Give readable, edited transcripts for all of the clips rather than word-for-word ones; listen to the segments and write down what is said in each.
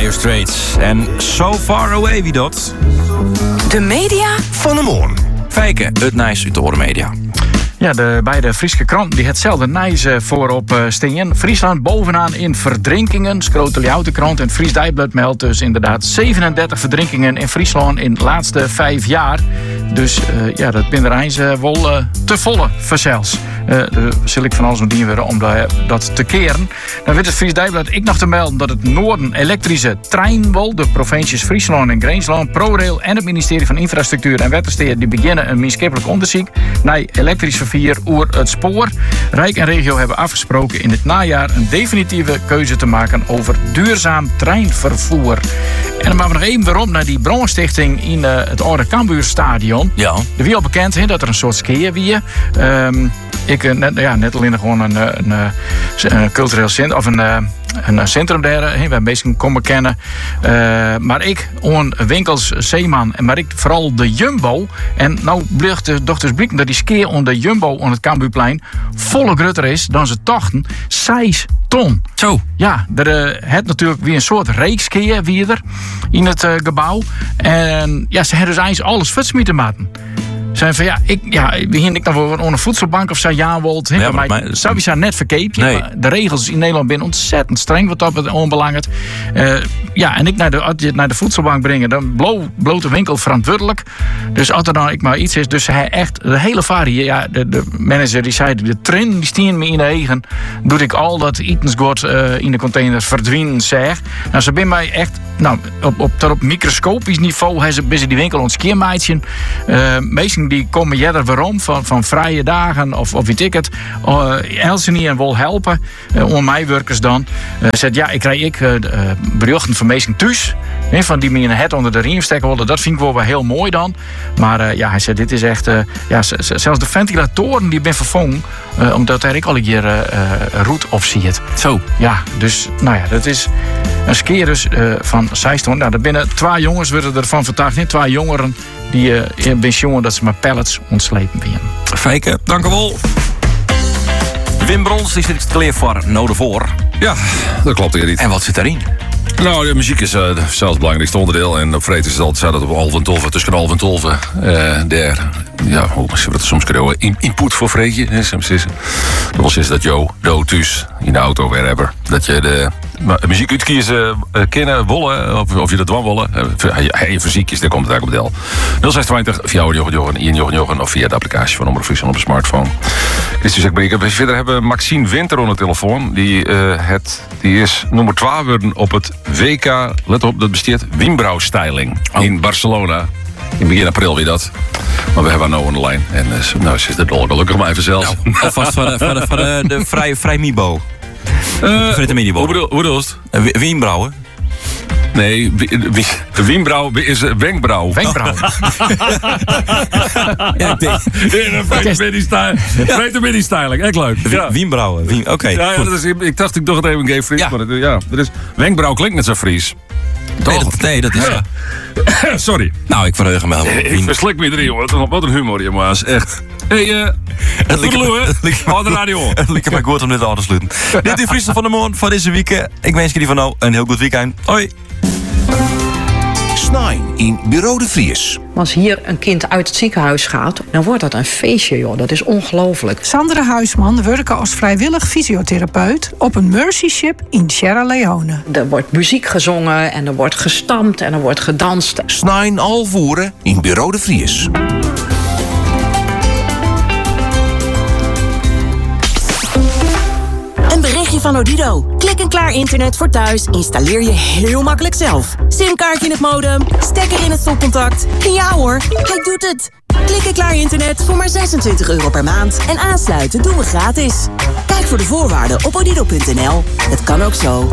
Dire Straits. En So Far Away, wie dat? De media van de morgen. Fijke, het nice uit de Horen Media. Ja, bij de Friese krant die hetzelfde nice voorop staan. Friesland bovenaan in verdrinkingen. Schroot de oude krant en het Fries Dagblad meldt dus inderdaad 37 verdrinkingen in Friesland in de laatste 5 jaar. Dus dat ben er wel te volle verzels. Zal ik van alles nog dienen om dat te keren. Dan werd het Fries Dagblad ik nog te melden dat het Noorden elektrische trein wil. De provincies Friesland en Greensland, ProRail en het ministerie van Infrastructuur en Wettersteer die beginnen een maatschappelijk onderzoek naar elektrisch vervoer over het spoor. Rijk en regio hebben afgesproken in het najaar een definitieve keuze te maken over duurzaam treinvervoer. En dan gaan we nog even weer om naar die Bronstichting in het oude Cambuurstadion. Ja. Er wie al bekend dat er een soort skeer wie. Net alleen gewoon een cultureel centrum of een centrum daar, waar mensen komen kennen. Maar ik, on winkels Zeeman, maar ik vooral de Jumbo. En nou blijkt de dochters blikken dat die skeer on de Jumbo on het Cambuurplein volle grutter is dan ze tochten 6 ton. Zo. Ja, het natuurlijk weer een soort reekskeer wie er in het gebouw. En ja, ze hebben dus eigenlijk alles futsmieten maken. Zijn van ik dan voor een voedselbank of zo wilt. Ja, maar zou je ze net verkeerd? Nee. De regels in Nederland zijn ontzettend streng wat dat onbelangrijk. En ik naar de voedselbank brengen, dan bloot de winkel verantwoordelijk. Dus als er dan ik maar iets is, dus hij echt de hele varie. Ja, de manager die zei de train die stien me in de eigen, doe ik al dat etensgoed in de container verdwijnen zeg. Nou, ze ben mij echt op microscopisch niveau hebben ze die winkel ontskeermaatje. Meestal die komen jij er waarom van vrije dagen of weet ik het. Elsie en wil helpen. Om mij werkers dan. Zegt ik krijg berichten van mensen thuis. Van die me in het onder de riem steken willen. Dat vind ik wel heel mooi dan. Maar hij zei dit is echt. Zelfs de ventilatoren die ben vervangen. Omdat er ik al een keer roet op zie het. Zo. Ja, dus dat is een skeer dus van 6 ton. Nou, er binnen 2 jongens worden er van vandaag niet 2 jongeren. Die jongen dat ze maar pallets ontslepen weer. Fijke, dank u wel. Wim Brons die zit klaar voor Nou de Voor. Ja, dat klopt hier niet. En wat zit daarin? Nou, de muziek is zelfs het belangrijkste onderdeel. En op vreed is het altijd zo dat op 11:12, tussen 11:12, hoe we dat soms kunnen input voor vreedje. Soms is dat was is dat thuis in de auto weer hebben. Dat je de muziek uitkiezen kennen, wollen, of je dat dwan willen. Je fysiek is, daar komt het eigenlijk op deel. 0620 via Jochen of via de applicatie van Omroep Friesland op een smartphone. We verder hebben Maxine Winter aan de telefoon. Die is nummer 12 worden op het WK, let op, dat bestaat Wienbrouw-styling in Barcelona. In begin april weer dat. Maar we hebben haar nou aan de lijn. En ze is er gelukkig maar even zelfs. Alvast van de vrij Mibo. Hoe bedoel je het? Wienbrouwen? Nee, de Wienbrouw is wenkbrauw. Wenkbrauw. Ja, Vreet mini styling, echt leuk. Ja. Wienbrouwen, oké. Ja, ik dacht ik toch het even Fries, ja. Maar dat is, wenkbrauw klinkt net zo Fries. Nee, dat is... Sorry. Nou, ik verheug me helemaal. Ik verslik me erin, jongen. Wat een humor, jongens. Echt. Hey, het de radio. Het lijkt mij goed om dit aan te sluiten. Dit is Friesland van de Morgen van deze week. Ik wens jullie van nou een heel goed weekend. Hoi. Snijn in Bureau de Vries. Als hier een kind uit het ziekenhuis gaat, dan wordt dat een feestje, joh. Dat is ongelooflijk. Sandra Huisman werkt als vrijwillig fysiotherapeut op een Mercy Ship in Sierra Leone. Er wordt muziek gezongen en er wordt gestampt en er wordt gedanst. Snijn al voeren in Bureau de Vries. Een berichtje van Odido. Klik en klaar internet voor thuis installeer je heel makkelijk zelf. Simkaartje in het modem, stekker in het stopcontact. En ja hoor, hij doet het. Klik en klaar internet voor maar €26 per maand. En aansluiten doen we gratis. Kijk voor de voorwaarden op odido.nl. Het kan ook zo.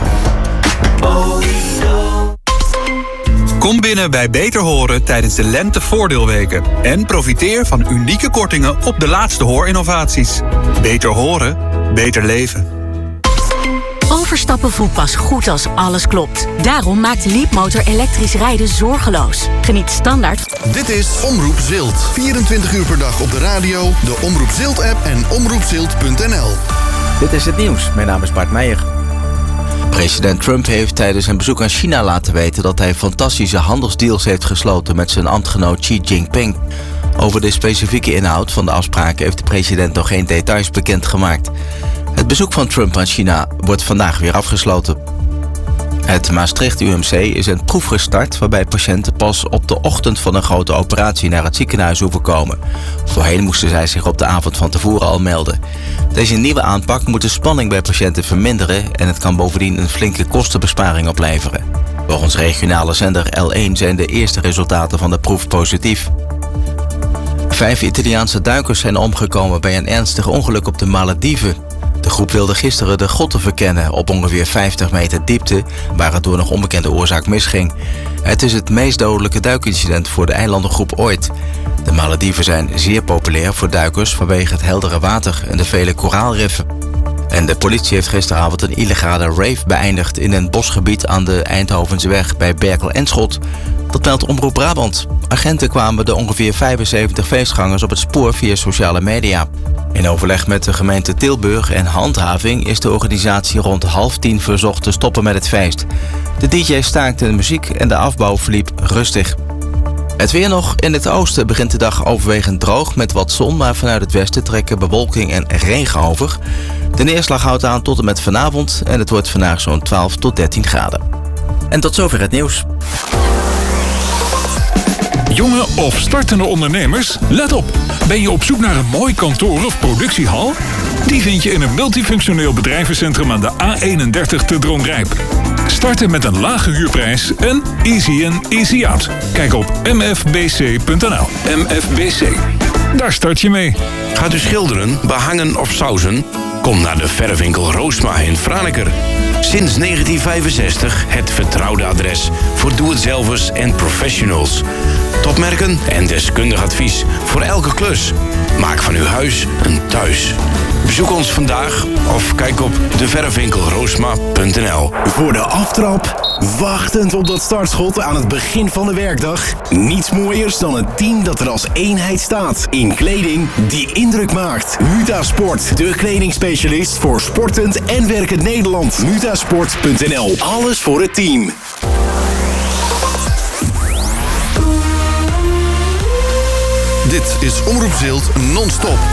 Kom binnen bij Beter Horen tijdens de Lentevoordeelweken. En profiteer van unieke kortingen op de laatste hoorinnovaties. Beter horen, beter leven. Overstappen voelt pas goed als alles klopt. Daarom maakt Leapmotor elektrisch rijden zorgeloos. Geniet standaard. Dit is Omroep Zilt. 24 uur per dag op de radio, de Omroep Zilt-app en omroepzilt.nl. Dit is het nieuws. Mijn naam is Bart Meijer. President Trump heeft tijdens een bezoek aan China laten weten dat hij fantastische handelsdeals heeft gesloten met zijn ambtgenoot Xi Jinping. Over de specifieke inhoud van de afspraken heeft de president nog geen details bekendgemaakt. Het bezoek van Trump aan China wordt vandaag weer afgesloten. Het Maastricht UMC is een proef gestart waarbij patiënten pas op de ochtend van een grote operatie naar het ziekenhuis hoeven komen. Voorheen moesten zij zich op de avond van tevoren al melden. Deze nieuwe aanpak moet de spanning bij patiënten verminderen en het kan bovendien een flinke kostenbesparing opleveren. Volgens regionale zender L1 zijn de eerste resultaten van de proef positief. 5 Italiaanse duikers zijn omgekomen bij een ernstig ongeluk op de Malediven. De groep wilde gisteren de grotten verkennen op ongeveer 50 meter diepte, waar het door nog onbekende oorzaak misging. Het is het meest dodelijke duikincident voor de eilandengroep ooit. De Malediven zijn zeer populair voor duikers vanwege het heldere water en de vele koraalriffen. En de politie heeft gisteravond een illegale rave beëindigd in een bosgebied aan de Eindhovenseweg bij Berkel en Schot. Dat meldt Omroep Brabant. Agenten kwamen de ongeveer 75 feestgangers op het spoor via sociale media. In overleg met de gemeente Tilburg en handhaving is de organisatie rond 9:30 verzocht te stoppen met het feest. De DJ staakte de muziek en de afbouw verliep rustig. Het weer nog. In het oosten begint de dag overwegend droog met wat zon, maar vanuit het westen trekken bewolking en regen over. De neerslag houdt aan tot en met vanavond en het wordt vandaag zo'n 12 tot 13 graden. En tot zover het nieuws. Jonge of startende ondernemers, let op. Ben je op zoek naar een mooi kantoor of productiehal? Die vind je in een multifunctioneel bedrijvencentrum aan de A31 te Dronrijp. Starten met een lage huurprijs en easy in, easy out. Kijk op mfbc.nl. MFBC. Daar start je mee. Gaat u schilderen, behangen of sausen? Kom naar de verfwinkel Roosma in Franeker. Sinds 1965 het vertrouwde adres voor doe-het-zelvers en professionals. Topmerken en deskundig advies voor elke klus. Maak van uw huis een thuis. Bezoek ons vandaag of kijk op deverfwinkelroosma.nl. Voor de aftrap, wachtend op dat startschot aan het begin van de werkdag. Niets mooiers dan een team dat er als eenheid staat. In kleding die indruk maakt. Mutasport, de kledingspecialist voor sportend en werkend Nederland. Mutasport.nl, alles voor het team. Dit is Omroep Zilt non-stop.